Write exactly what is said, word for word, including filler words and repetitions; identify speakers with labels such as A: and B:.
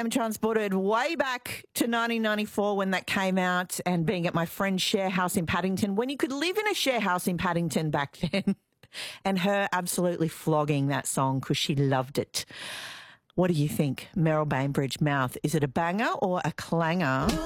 A: am transported way back to nineteen ninety-four when that came out and being at my friend's share house in Paddington when you could live in a share house in Paddington back then and her absolutely flogging that song because she loved it. What do you think? Meryl Bainbridge, Mouth. Is it a banger or a clanger?